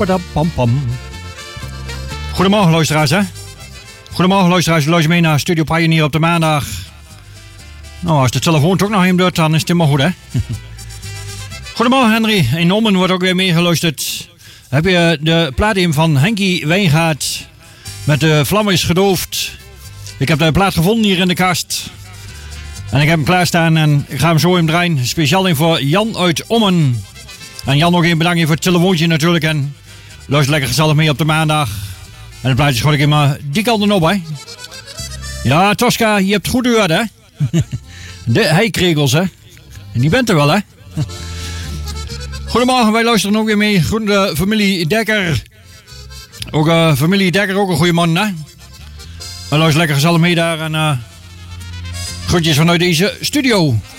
Pam. Goedemorgen luisteraars, hè? Goedemorgen luisteraars, luister mee naar Studio Pioneer op de maandag. Nou, als de telefoon toch nog even doet, dan is het helemaal goed, hè? Goedemorgen Henry, in Ommen wordt ook weer meegeluisterd. Heb je de plaat in van Henkie Wijngaard met de vlam is gedoofd. Ik heb de plaat gevonden hier in de kast. En ik heb hem klaarstaan en ik ga hem zo in draaien. Speciaal in voor Jan uit Ommen. En Jan nog een bedankt voor het telefoontje natuurlijk. En luister lekker gezellig mee op de maandag. En het plaatje schot ik in maar die kant op, hè. Ja, Tosca, je hebt het goed gehoord, hè. De heikregels, hè. En die bent er wel, hè. Goedemorgen, wij luisteren ook weer mee. Goede familie Dekker. Ook familie Dekker, ook een goede man, hè. We luisteren lekker gezellig mee daar. En groetjes vanuit deze studio.